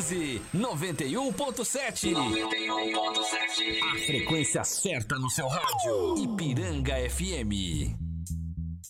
Sintonize 91.7. 91.7. A frequência certa no seu rádio. Ipiranga FM.